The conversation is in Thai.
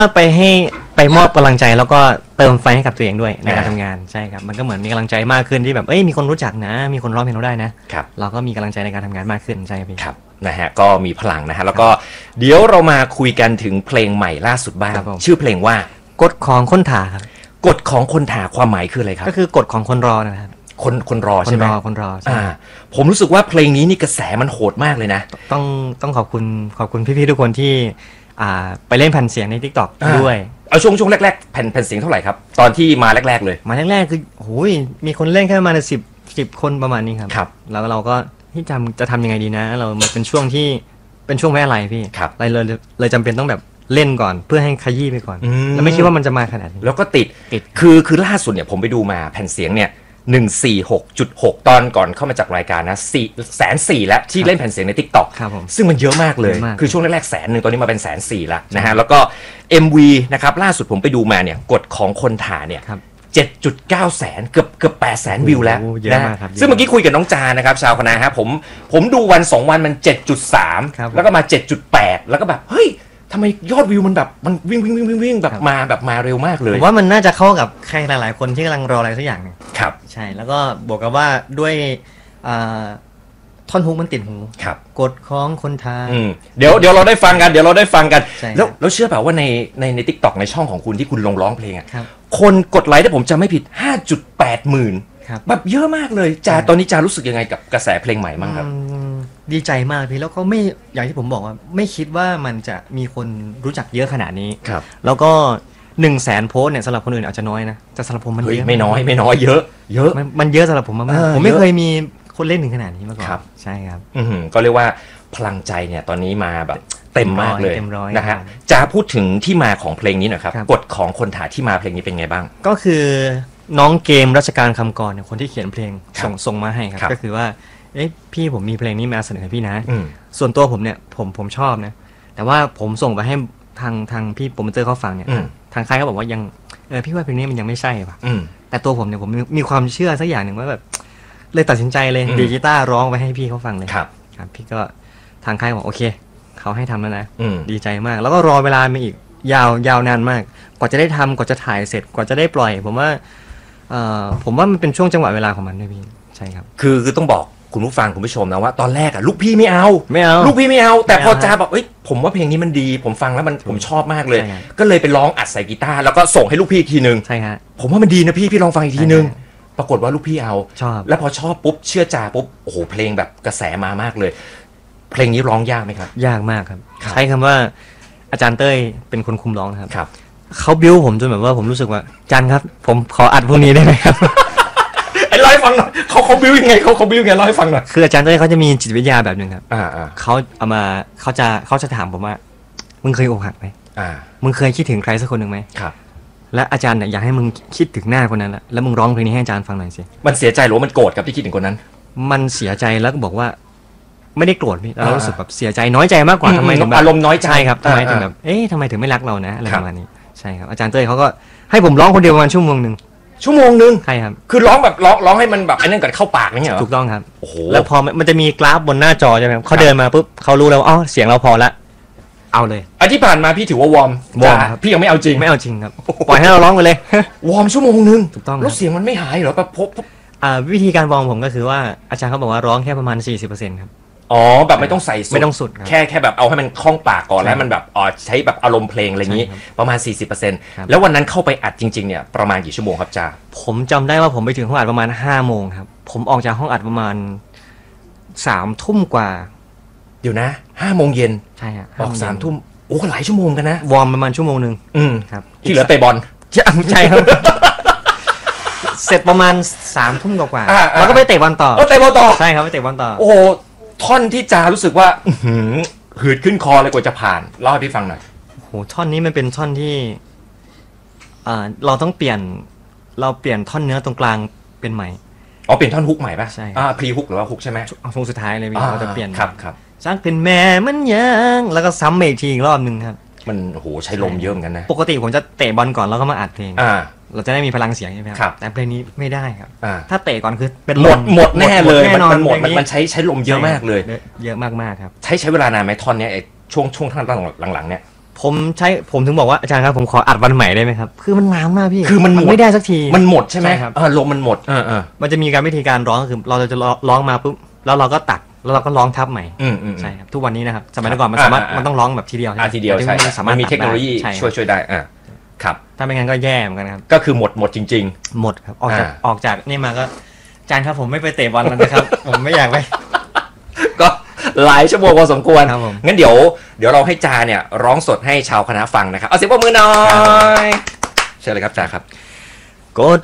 ไปให้ไปมอบกำลังใจแล้วก็เติมไฟให้กับตัวเองด้วยในการทำงานใช่ครับมันก็เหมือนมีกำลังใจมากขึ้นที่แบบมีคนรู้จักนะมีคนร้องเพลงเราได้นะครับเราก็มีกำลังใจในการทำงานมากขึ้นใช่พี่ครับนะฮะก็มีพลังนะฮะแล้วก็เดี๋ยวเรามาคุยกันถึงเพลงใหม่ล่าสุดบ้างชื่อเพลงว่ากฎของคนถ่าครับกฎของคนถ่าความหมายคืออะไรครับก็คือกฎของคนรอนะครับคนรอใช่ไหมคนรอใช่ผมรู้สึกว่าเพลงนี้นี่กระแสมันโหดมากเลยนะต้องขอบคุณพี่ๆทุกคนที่ไปเล่นแผ่นเสียงใน TikTok ด้วยเอาช่วงแรกๆแผ่นเสียงเท่าไหร่ครับตอนที่มาแรกๆเลยมาแรกๆคือโอ้ยมีคนเล่นแค่ประมาณ10คนประมาณนี้ครับแล้วเราก็ที่จะทำยังไงดีนะเรามันเป็นช่วงที่เป็นช่วงแม่อะไรพี่เลยจำเป็นต้องแบบเล่นก่อนเพื่อให้ขยี้ไปก่อนแล้วไม่คิดว่ามันจะมาขนาดนี้แล้วก็ติดคือล่าสุดเนี่ยผมไปดูมาแผ่นเสียงเนี่ย146.6 ตอนก่อนเข้ามาจากรายการนะ400,000แล้วที่เล่นแผ่นเสียงใน TikTok ซึ่งมันเยอะมากเลยคือช่วงแรกๆ100,000ตอนนี้มาเป็น140,000แล้วนะฮะแล้วก็ MV นะครับล่าสุดผมไปดูมาเนี่ยกฎของคนถ่าเนี่ย7.9 แสนเกือบ8 แสนวิวแล้วนะซึ่งเมื่อกี้คุยกับน้องจานะครับชาวคณะฮะผมดูวัน2วันมัน 7.3 แล้วก็มา 7.8 แล้วก็แบบเฮ้ยทำไมยอดวิวมันแบบมันวิ่งแบบมาเร็วมากเลยผมว่ามันน่าจะเข้ากับใครหลายๆคนที่กำลังรออะไรสักอย่างนึงครับใช่แล้วก็บวกกับว่าด้วยท่อนฮุกมันติดหูกฎของคนไทยเดี๋ยวเราได้ฟังกันแล้วเชื่อเปล่าว่าใน TikTok ในช่องของคุณที่คุณลงร้องเพลงอ่ะคนกดไลค์ถ้าผมจำไม่ผิด 5.8 หมื่นแบบเยอะมากเลยตอนนี้จารู้สึกยังไงกับกระแสเพลงใหม่บ้างครับดีใจมากพี่แล้วก็ไม่อย่างที่ผมบอกว่าไม่คิดว่ามันจะมีคนรู้จักเยอะขนาดนี้แล้วก็100,000โพสเนี่ยสำหรับคนอื่นอาจจะน้อยนะแต่สำหรับผมมันเยอะไม่น้อยเยอะมันเยอะสำหรับผมมากผมไม่เคยมีคนเล่นถึงขนาดนี้มาก่อนใช่ครับก็เรียกว่าพลังใจเนี่ยตอนนี้มาแบบเต็มมากเลยนะฮะจะพูดถึงที่มาของเพลงนี้หน่อยครับกฎของคนถ่าที่มาเพลงนี้เป็นไงบ้างก็คือน้องเกมรัชการคำกรเนี่ยคนที่เขียนเพลงส่งมาให้ครับก็คือว่าพี่ผมมีเพลงนี้มาเสนอให้พี่นะส่วนตัวผมเนี่ยผมชอบนะแต่ว่าผมส่งไปให้ทางพี่โปรโมเตอร์เขาฟังเนี่ยทางค่ายเขาบอกว่ายังพี่ว่าเพลงนี้มันยังไม่ใช่ป่ะแต่ตัวผมเนี่ยผมมีความเชื่อสักอย่างหนึ่งว่าแบบเลยตัดสินใจเลยดีกีตาร์ร้องไปให้พี่เขาฟังเลยครับพี่ก็ทางค่ายบอกโอเคเขาให้ทำแล้วนะดีใจมากแล้วก็รอเวลามาอีกยาวนานมากกว่าจะได้ทำกว่าจะถ่ายเสร็จกว่าจะได้ปล่อยผมว่ามันเป็นช่วงจังหวะเวลาของมันด้วยพี่ใช่ครับคือต้องบอกคุณผู้ฟังคุณผู้ชมนะว่าตอนแรกลูกพี่ไม่เอาลูกพี่ไม่เอาแต่พอจาบอกผมว่าเพลงนี้มันดีผมฟังแล้วผมชอบมากเลยก็เลยไปร้องอัดใส่กีตาร์แล้วก็ส่งให้ลูกพี่อีกทีนึงใช่ฮะผมว่ามันดีนะพี่ลองฟังอีกทีนึงปรากฏว่าลูกพี่เอาชอบแล้วพอชอบปุ๊บเชื่อจาปุ๊บโอ้โหเพลงแบบกระแสมามากเลยเพลงนี้ร้องยากไหมครับยากมากครับใช้คำว่าอาจารย์เต้ยเป็นคนคุมร้องครับเขาบิ้วผมจนแบบว่าผมรู้สึกว่าจันครับผมขออัดพวกนี้ได้ไหมครับเล่าให้ฟังหน่อยเขาบิ้วยังไงเขาบิ้วยังไงเล่าให้ฟังหน่อยคืออาจารย์เต้ยเขาจะมีจิตวิทยาแบบนึงครับเขาเอามาเขาจะถามผมว่ามึงเคยอกหักไหมมึงเคยคิดถึงใครสักคนหนึ่งไหมและอาจารย์เนี่ยอยากให้มึงคิดถึงหน้าคนนั้นแล้วมึงร้องเพลงนี้ให้อาจารย์ฟังหน่อยสิมันเสียใจหรือว่ามันโกรธกับที่คิดถึงคนนั้นมันเสียใจแล้วก็บอกว่าไม่ได้โกรธพี่เรารู้สึกแบบเสียใจน้อยใจมากกว่าทำไมถึงแบบอารมณ์น้อยใจครับทำไมถึงแบบทำไมถึงไม่รักเรานะอะไรประมาณนี้ใช่ครับอาจารย์เต้ยเขาก็ให้ผมร้องคนเดียวประมาณชั่วโมงนึงใช่ครับคือร้องแบบร้องให้มันแบบไอ้นั่นกัดเข้าปากนี่เหรอถูกต้องครับแล้วพอมันจะมีกราฟบนหน้าจอใช่ไหมเขาเดินมาปุ๊บเขารู้แล้วเสียงเราพอละเอาเลยที่ผ่านมาพี่ถือว่าวอร์มพี่ยังไม่เอาจริงครับปล่อยให้เราร้องไปเลยวอร์มชั่วโมงนึงถูกต้องแล้วเสียงมันไม่หายเหรอแบบวิธีการวอร์มผมก็คือว่าอาจารย์เขาบอกว่าร้องแค่ประมาณ 40% ครับแบบไม่ต้องใส่สุดแค่แบบเอาให้มันคล่องปากก่อนแล้วมันแบบใช้แบบอารมณ์เพลงอะไรอย่างนี้ประมาณ 40% แล้ววันนั้นเข้าไปอัดจริงๆเนี่ยประมาณกี่ชั่วโมงครับจ่าผมจำได้ว่าผมไปถึงห้องอัดประมาณ 5 โมงครับผมออกจากห้องอัดประมาณ 3 ทุ่มกว่าเดี๋ยวนะ 5 โมงเย็นใช่ฮะออก 3 ทุ่มโอ้หลายชั่วโมงกันนะวอร์มประมาณชั่วโมงนึงครับที่เหลือเตะบอลใช่ครับเสร็จประมาณ 3 ทุ่มกว่าแล้วก็ไปเตะบอลต่อใช่ครับไปเตะบอลต่อโอ้ท่อนที่จารู้สึกว่าหืดขึ้นคอเลยกว่าจะผ่านเล่าให้พี่ฟังหน่อยโหท่อนนี้มันเป็นท่อนที่เราต้องเปลี่ยนท่อนเนื้อตรงกลางเป็นใหม่เปลี่ยนท่อนฮุกใหม่ป่ะใช่พรีฮุกหรือว่าฮุกใช่ไหมฮุกสุดท้ายเลยเราจะเปลี่ยนครับจักเป็นแม่มันยังแล้วก็ซ้ำอีกทีอีกรอบนึงครับมันโหใช้ลมเยอะเหมือนกันนะปกติผมจะเตะบอลก่อนแล้วก็มาอัดเพลงเราจะได้มีพลังเสียงใช่ไหมครับแต่เพลงนี้ไม่ได้ครับถ้าเตะก่อนคือเป็นหมดแน่เลยมันใช้ลมเยอะมากเลยเยอะมากๆครับใช้เวลานานไหมท่อนนี้ไอ้ช่วงท่อนหลังๆเนี่ยผมถึงบอกว่าอาจารย์ครับผมขออัดวันใหม่ได้ไหมครับคือมันนานมากพี่คือมันไม่ได้สักทีมันหมดใช่ไหมครับลมมันหมดมันจะมีการวิธีการร้องคือเราจะร้องมาปุ๊บแล้วเราก็ตัดแล้วเราก็ร้องทับใหม่ใช่ครับทุกวันนี้นะครับสมัยก่อนมันสามารถมันต้องร้องแบบทีเดียวทีเดียวใช่มันมีเทคโนโลยีช่วยได้ครับถ้าไม่งั้นก็แย่เหมือนกันครับก็คือหมดจริงๆหมดครับออกจากนี่มาก็อาจารย์ครับผมไม่ไปเตะบอลแล้วนะครับผมไม่อยากไปก็หลายชั่วโมงพอสมควรงั้นเดี๋ยวเราให้จาเนี่ยร้องสดให้ชาวคณะฟังนะครับเอาเสียงปรบมือหน่อยเชิญเลยครับจาครับกด